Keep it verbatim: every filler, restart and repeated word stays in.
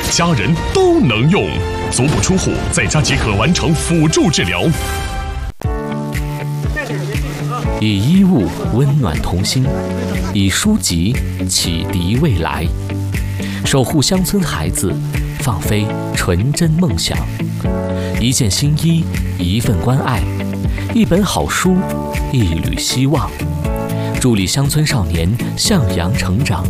家人都能用，足不出户，在家即可完成辅助治疗。 以衣物温暖童心，以书籍启迪未来，守护乡村孩子，放飞纯真梦想。一件新衣，一份关爱，一本好书，一缕希望，助力乡村少年向阳成长。